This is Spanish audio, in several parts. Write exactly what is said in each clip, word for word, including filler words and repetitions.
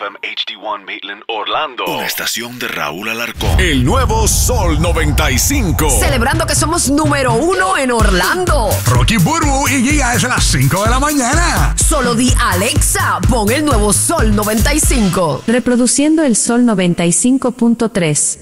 M H D uno Maitland, Orlando. Una estación de Raúl Alarcón. El nuevo Sol noventa y cinco. Celebrando que somos número uno en Orlando. Rocky Burbu y Giga es a las cinco de la mañana. Solo di Alexa, pon el nuevo Sol noventa y cinco. Reproduciendo el Sol noventa y cinco punto tres.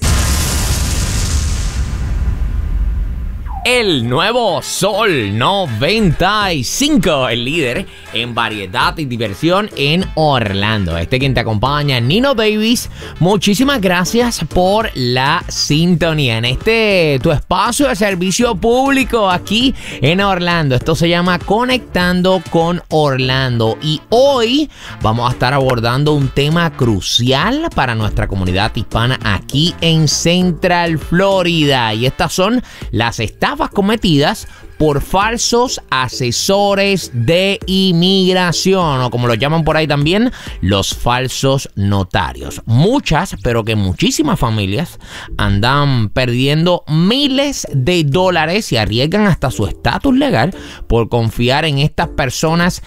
El nuevo Sol noventa y cinco, el líder en variedad y diversión en Orlando. Este quien te acompaña, Nino Davis. Muchísimas gracias por la sintonía en este tu espacio de servicio público aquí en Orlando. Esto se llama Conectando con Orlando. Y hoy vamos a estar abordando un tema crucial para nuestra comunidad hispana aquí en Central Florida. Y estas son las estafas cometidas por falsos asesores de inmigración, o como lo llaman por ahí también, los falsos notarios. Muchas, pero que muchísimas familias andan perdiendo miles de dólares y arriesgan hasta su estatus legal por confiar en estas personas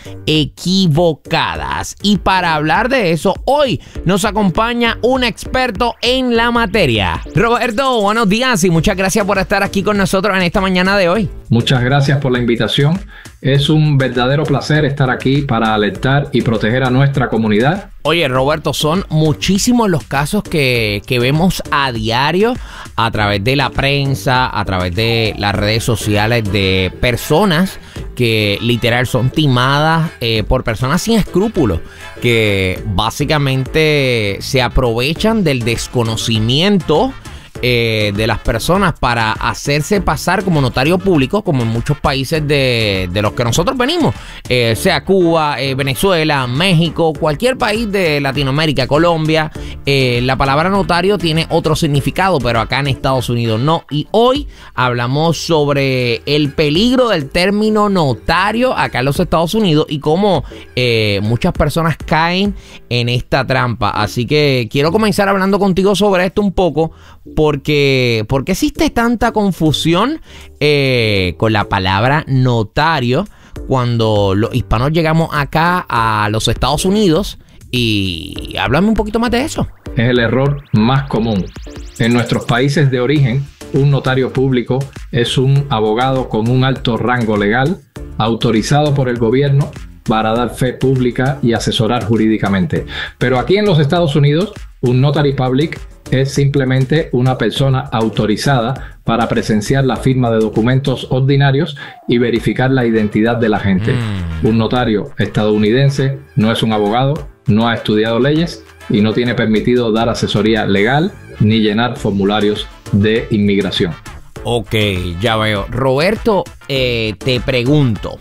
equivocadas. Y para hablar de eso, hoy nos acompaña un experto en la materia. Roberto, buenos días y muchas gracias por estar aquí con nosotros en esta mañana de hoy. Muchas gracias por la invitación. Es un verdadero placer estar aquí para alertar y proteger a nuestra comunidad. Oye, Roberto, son muchísimos los casos que, que vemos a diario a través de la prensa, a través de las redes sociales, de personas que literal son timadas eh, por personas sin escrúpulos, que básicamente se aprovechan del desconocimiento Eh, de las personas para hacerse pasar como notario público, como en muchos países de, de los que nosotros venimos, eh, sea Cuba, eh, Venezuela, México, cualquier país de Latinoamérica, Colombia. Eh, la palabra notario tiene otro significado, pero acá en Estados Unidos no. Y hoy hablamos sobre el peligro del término notario acá en los Estados Unidos y cómo eh, muchas personas caen en esta trampa. Así que quiero comenzar hablando contigo sobre esto un poco. Porque, porque existe tanta confusión eh, con la palabra notario cuando los hispanos llegamos acá a los Estados Unidos. Y háblame un poquito más de eso. Es el error más común. En nuestros países de origen, un notario público es un abogado con un alto rango legal, autorizado por el gobierno para dar fe pública y asesorar jurídicamente. Pero aquí en los Estados Unidos, un notary public es simplemente una persona autorizada para presenciar la firma de documentos ordinarios y verificar la identidad de la gente. Mm. Un notario estadounidense no es un abogado, no ha estudiado leyes y no tiene permitido dar asesoría legal ni llenar formularios de inmigración. Ok, ya veo. Roberto, eh, te pregunto,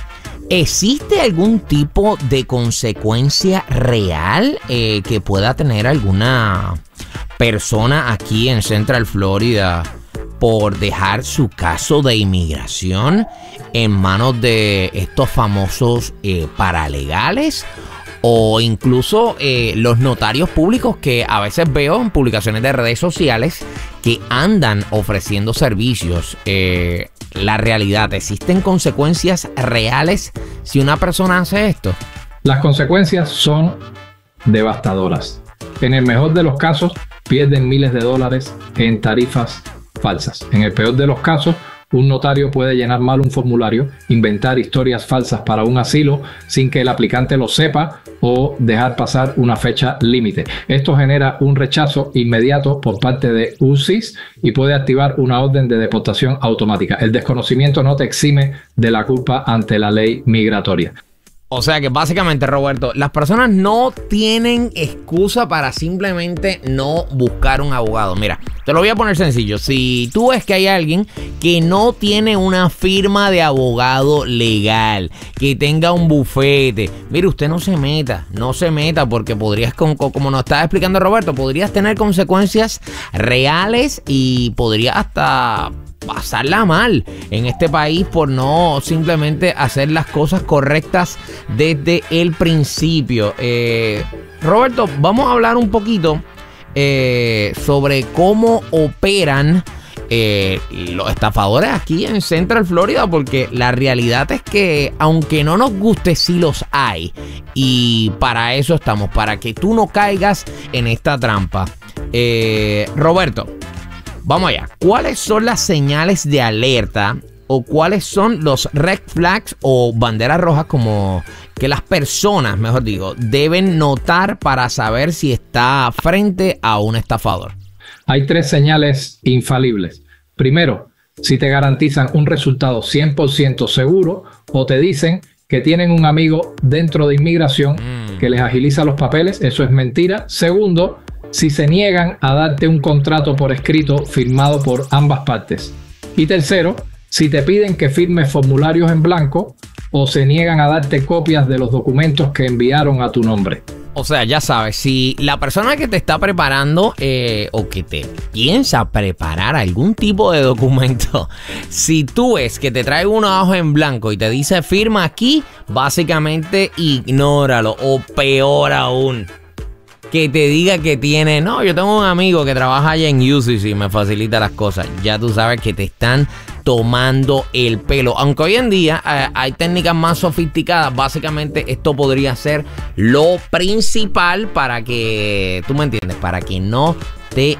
¿existe algún tipo de consecuencia real eh, que pueda tener alguna persona aquí en Central Florida por dejar su caso de inmigración en manos de estos famosos eh, paralegales? O incluso eh, los notarios públicos que a veces veo en publicaciones de redes sociales que andan ofreciendo servicios. Eh, la realidad, ¿existen consecuencias reales si una persona hace esto? Las consecuencias son devastadoras. En el mejor de los casos, pierden miles de dólares en tarifas falsas. En el peor de los casos, un notario puede llenar mal un formulario, inventar historias falsas para un asilo sin que el aplicante lo sepa o dejar pasar una fecha límite. Esto genera un rechazo inmediato por parte de U S I S y puede activar una orden de deportación automática. El desconocimiento no te exime de la culpa ante la ley migratoria. O sea que básicamente, Roberto, las personas no tienen excusa para simplemente no buscar un abogado. Mira, te lo voy a poner sencillo. Si tú ves que hay alguien que no tiene una firma de abogado legal, que tenga un bufete, mire, usted no se meta, no se meta porque podrías, como, como nos estaba explicando Roberto, podrías tener consecuencias reales y podrías hasta pasarla mal en este país por no simplemente hacer las cosas correctas desde el principio. Eh, Roberto, vamos a hablar un poquito eh, sobre cómo operan eh, los estafadores aquí en Central Florida, porque la realidad es que aunque no nos guste, sí los hay. Y para eso estamos, para que tú no caigas en esta trampa. Eh, Roberto, vamos allá. ¿Cuáles son las señales de alerta o cuáles son los red flags o banderas rojas como que las personas, mejor digo, deben notar para saber si está frente a un estafador? Hay tres señales infalibles. Primero, si te garantizan un resultado cien por ciento seguro o te dicen que tienen un amigo dentro de inmigración mm. que les agiliza los papeles, eso es mentira. Segundo, si se niegan a darte un contrato por escrito firmado por ambas partes. Y tercero, si te piden que firmes formularios en blanco o se niegan a darte copias de los documentos que enviaron a tu nombre. O sea, ya sabes, si la persona que te está preparando eh, o que te piensa preparar algún tipo de documento, si tú ves que te trae una hoja en blanco y te dice firma aquí, básicamente ignóralo. O peor aún, que te diga que tiene, no, yo tengo un amigo que trabaja allá en U C C y me facilita las cosas. Ya tú sabes que te están tomando el pelo. Aunque hoy en día eh, hay técnicas más sofisticadas, básicamente esto podría ser lo principal para que, tú me entiendes, para que no te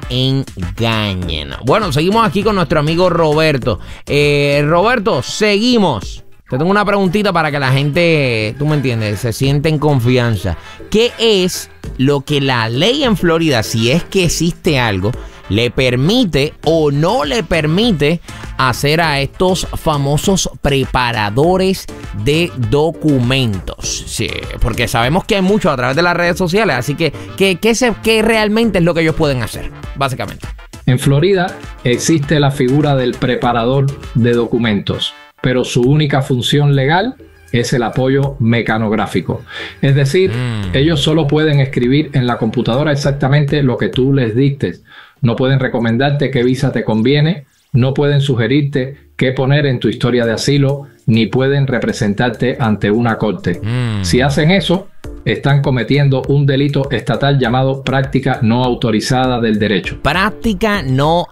engañen. Bueno, seguimos aquí con nuestro amigo Roberto. Eh, Roberto, seguimos. Te tengo una preguntita para que la gente, tú me entiendes, se siente en confianza. ¿Qué es lo que la ley en Florida, si es que existe algo, le permite o no le permite hacer a estos famosos preparadores de documentos? Sí, porque sabemos que hay mucho a través de las redes sociales, así que ¿qué, qué, se, qué realmente es lo que ellos pueden hacer, básicamente? En Florida existe la figura del preparador de documentos, pero su única función legal es el apoyo mecanográfico. Es decir, mm. ellos solo pueden escribir en la computadora exactamente lo que tú les dictes. No pueden recomendarte qué visa te conviene, no pueden sugerirte qué poner en tu historia de asilo, ni pueden representarte ante una corte. Mm. Si hacen eso, están cometiendo un delito estatal llamado práctica no autorizada del derecho. Práctica no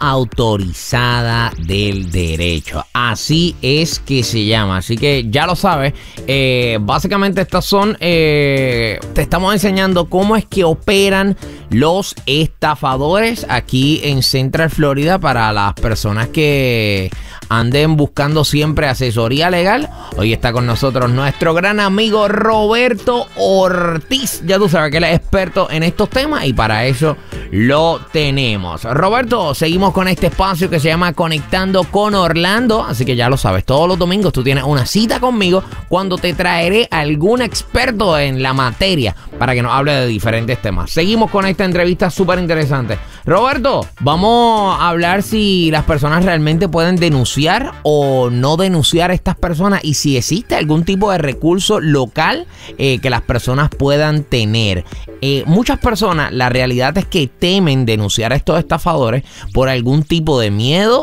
autorizada del derecho. Así es que se llama. Así que ya lo sabes. Eh, básicamente estas son... Eh, te estamos enseñando cómo es que operan los estafadores aquí en Central Florida para las personas que anden buscando siempre asesoría legal. Hoy está con nosotros nuestro gran amigo Roberto Ortiz. Ya tú sabes que él es experto en estos temas y para eso lo tenemos. Roberto, seguimos con este espacio que se llama Conectando con Orlando. Así que ya lo sabes, todos los domingos tú tienes una cita conmigo cuando te traeré algún experto en la materia para que nos hable de diferentes temas. Seguimos con esta entrevista súper interesante. Roberto, vamos a hablar si las personas realmente pueden denunciar o no denunciar a estas personas y si existe algún tipo de recurso local eh, que las personas puedan tener. Eh, muchas personas, la realidad es que temen denunciar a estos estafadores por algún tipo de miedo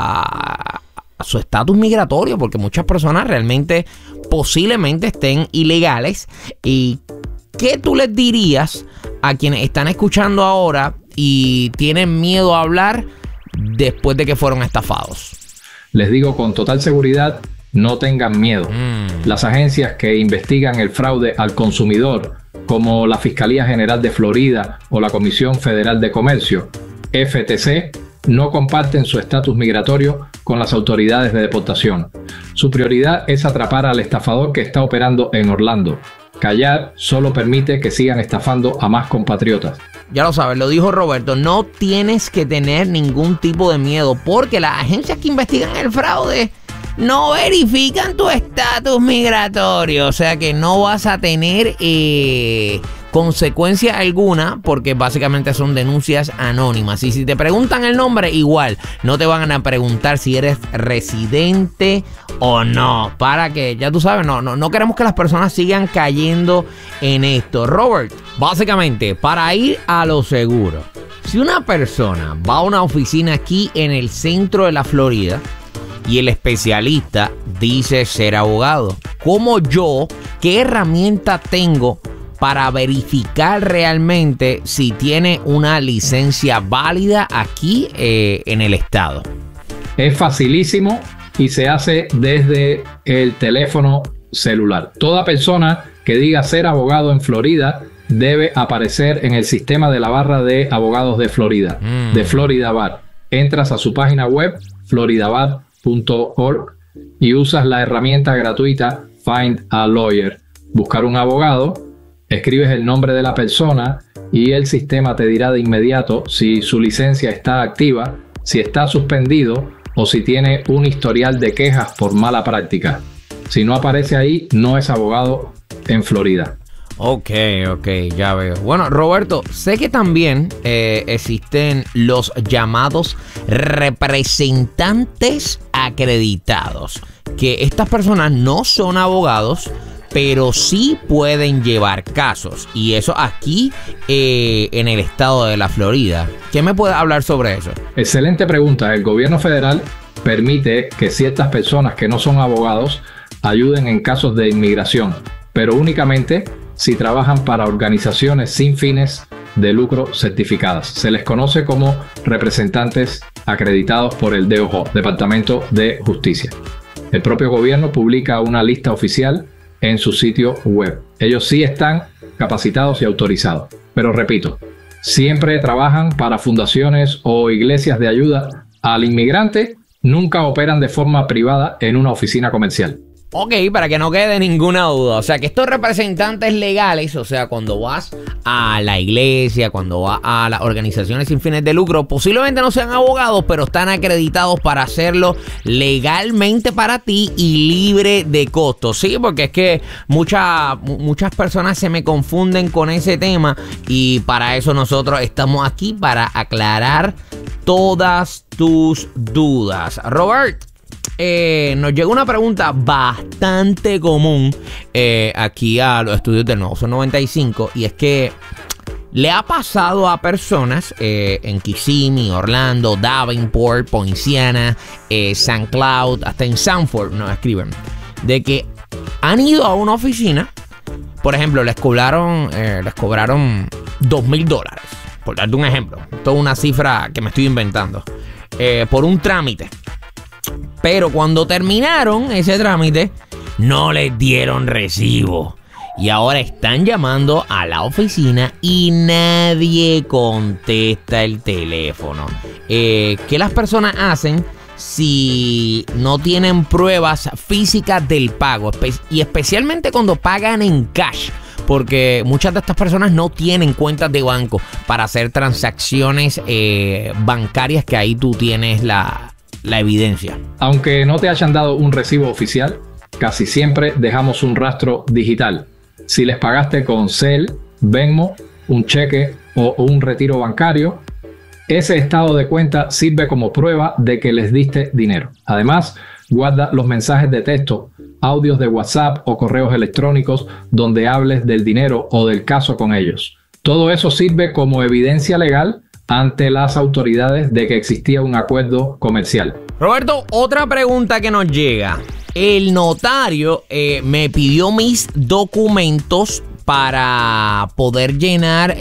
a, a su estatus migratorio, porque muchas personas realmente posiblemente estén ilegales. ¿Y qué tú les dirías a quienes están escuchando ahora y tienen miedo a hablar después de que fueron estafados? Les digo con total seguridad, no tengan miedo. Mm. Las agencias que investigan el fraude al consumidor, como la Fiscalía General de Florida o la Comisión Federal de Comercio, F T C, no comparten su estatus migratorio con las autoridades de deportación. Su prioridad es atrapar al estafador que está operando en Orlando. Callar solo permite que sigan estafando a más compatriotas. Ya lo sabes, lo dijo Roberto, no tienes que tener ningún tipo de miedo porque las agencias que investigan el fraude no verifican tu estatus migratorio. O sea que no vas a tener eh, consecuencia alguna porque básicamente son denuncias anónimas. Y si te preguntan el nombre, igual no te van a preguntar si eres residente o no. Para que, ya tú sabes, no, no, no queremos que las personas sigan cayendo en esto. Robert, básicamente, para ir a lo seguro, si una persona va a una oficina aquí en el centro de la Florida y el especialista dice ser abogado, ¿cómo yo, qué herramienta tengo para verificar realmente si tiene una licencia válida aquí eh, en el estado? Es facilísimo y se hace desde el teléfono celular. Toda persona que diga ser abogado en Florida debe aparecer en el sistema de la barra de abogados de Florida, mm. de Florida Bar. Entras a su página web, florida bar punto org, y usas la herramienta gratuita Find a Lawyer. Buscar un abogado, escribes el nombre de la persona y el sistema te dirá de inmediato si su licencia está activa, si está suspendido o si tiene un historial de quejas por mala práctica. Si no aparece ahí, no es abogado en Florida. Ok, ok, ya veo. Bueno, Roberto, sé que también eh, existen los llamados representantes acreditados, que estas personas no son abogados, pero sí pueden llevar casos. Y eso aquí eh, en el estado de la Florida. ¿Qué me puede hablar sobre eso? Excelente pregunta. El gobierno federal permite que ciertas personas que no son abogados ayuden en casos de inmigración, pero únicamente si trabajan para organizaciones sin fines de lucro certificadas. Se les conoce como representantes acreditados por el D O J, Departamento de Justicia. El propio gobierno publica una lista oficial en su sitio web. Ellos sí están capacitados y autorizados. Pero repito, siempre trabajan para fundaciones o iglesias de ayuda al inmigrante, nunca operan de forma privada en una oficina comercial. Ok, para que no quede ninguna duda. O sea, que estos representantes legales, o sea, cuando vas a la iglesia, cuando vas a las organizaciones sin fines de lucro, posiblemente no sean abogados, pero están acreditados para hacerlo legalmente para ti y libre de costos. Sí, porque es que mucha, muchas personas se me confunden con ese tema y para eso nosotros estamos aquí, para aclarar todas tus dudas. Robert, Eh, nos llegó una pregunta bastante común eh, aquí a los estudios del Nuevo Sol noventa y cinco, y es que le ha pasado a personas eh, en Kissimmee, Orlando, Davenport, Poinciana, eh, Saint Cloud, hasta en Sanford nos escriben, de que han ido a una oficina, por ejemplo, les cobraron, eh, les cobraron dos mil dólares, por darte un ejemplo, toda una cifra que me estoy inventando, eh, por un trámite. Pero cuando terminaron ese trámite, no les dieron recibo. Y ahora están llamando a la oficina y nadie contesta el teléfono. Eh, ¿Qué las personas hacen si no tienen pruebas físicas del pago? Y especialmente cuando pagan en cash. Porque muchas de estas personas no tienen cuentas de banco para hacer transacciones eh, bancarias, que ahí tú tienes la... la evidencia. Aunque no te hayan dado un recibo oficial, casi siempre dejamos un rastro digital. Si les pagaste con Zelle, Venmo, un cheque o un retiro bancario, ese estado de cuenta sirve como prueba de que les diste dinero. Además, guarda los mensajes de texto, audios de WhatsApp o correos electrónicos donde hables del dinero o del caso con ellos. Todo eso sirve como evidencia legal ante las autoridades de que existía un acuerdo comercial. Roberto, otra pregunta que nos llega. El notario eh, me pidió mis documentos para poder llenar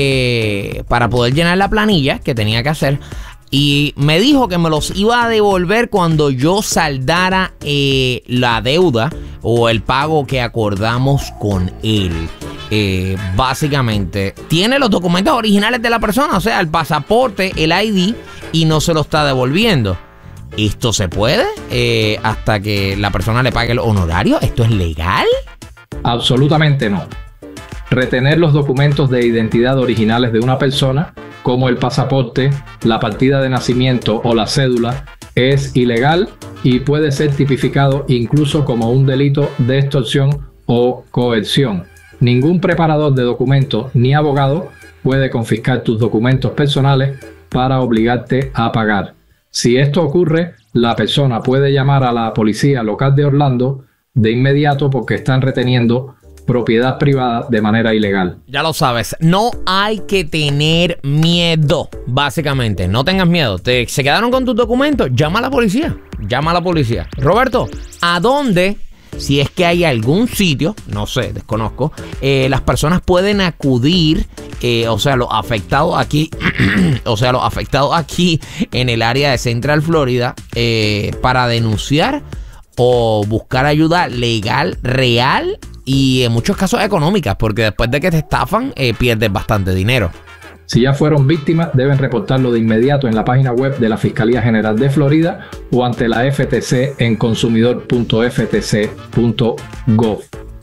eh, para poder llenar la planilla que tenía que hacer, y me dijo que me los iba a devolver cuando yo saldara eh, la deuda o el pago que acordamos con él. Eh, básicamente tiene los documentos originales de la persona, o sea, el pasaporte, el I D, y no se lo está devolviendo. ¿Esto se puede eh, hasta que la persona le pague el honorario? ¿Esto es legal? Absolutamente no. Retener los documentos de identidad originales de una persona, como el pasaporte, la partida de nacimiento o la cédula, es ilegal y puede ser tipificado incluso como un delito de extorsión o coerción. Ningún preparador de documentos ni abogado puede confiscar tus documentos personales para obligarte a pagar. Si esto ocurre, la persona puede llamar a la policía local de Orlando de inmediato porque están reteniendo propiedad privada de manera ilegal. Ya lo sabes, no hay que tener miedo, básicamente. No tengas miedo. Te, se quedaron con tus documentos, llama a la policía. Llama a la policía. Roberto, ¿a dónde, si es que hay algún sitio, no sé, desconozco, eh, las personas pueden acudir eh, o sea, los afectados aquí, o sea, los afectados aquí en el área de Central Florida eh, para denunciar o buscar ayuda legal, real y en muchos casos económicas, porque después de que te estafan, eh, pierdes bastante dinero. Si ya fueron víctimas, deben reportarlo de inmediato en la página web de la Fiscalía General de Florida o ante la F T C en consumidor punto f t c punto gov.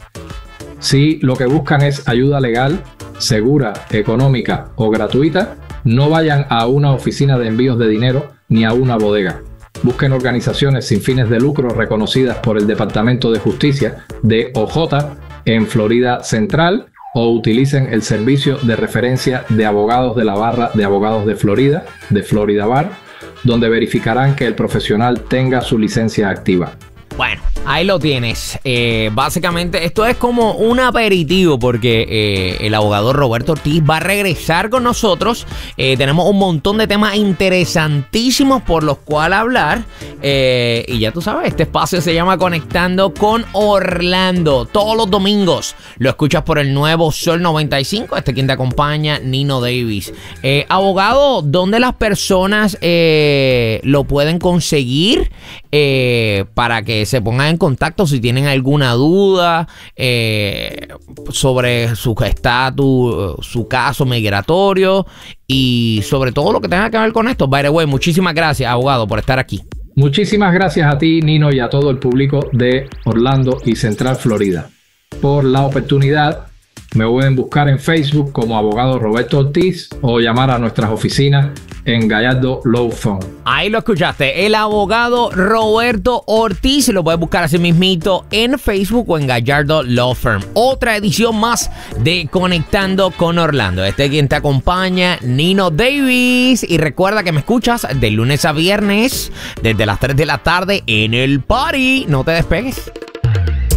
Si lo que buscan es ayuda legal, segura, económica o gratuita, no vayan a una oficina de envíos de dinero ni a una bodega. Busquen organizaciones sin fines de lucro reconocidas por el Departamento de Justicia, D O J, en Florida Central, o utilicen el servicio de referencia de abogados de la barra de abogados de Florida, de Florida Bar, donde verificarán que el profesional tenga su licencia activa. Bueno, ahí lo tienes. Eh, básicamente, esto es como un aperitivo porque eh, el abogado Roberto Ortiz va a regresar con nosotros. Eh, tenemos un montón de temas interesantísimos por los cuales hablar. Eh, y ya tú sabes, este espacio se llama Conectando con Orlando. Todos los domingos lo escuchas por el nuevo Sol noventa y cinco. Este quien te acompaña, Nino Davis. Eh, abogado, ¿dónde las personas eh, lo pueden conseguir eh, para que se pongan en contacto si tienen alguna duda eh, sobre su estatus, su caso migratorio y sobre todo lo que tenga que ver con esto? By the way, muchísimas gracias, abogado, por estar aquí. Muchísimas gracias a ti, Nino, y a todo el público de Orlando y Central Florida por la oportunidad. Me pueden buscar en Facebook como abogado Roberto Ortiz o llamar a nuestras oficinas en Gallardo Law Firm. Ahí lo escuchaste, el abogado Roberto Ortiz. Lo puedes buscar así mismito en Facebook o en Gallardo Law Firm. Otra edición más de Conectando con Orlando. Este es quien te acompaña, Nino Davis. Y recuerda que me escuchas de lunes a viernes desde las tres de la tarde en el party. No te despegues.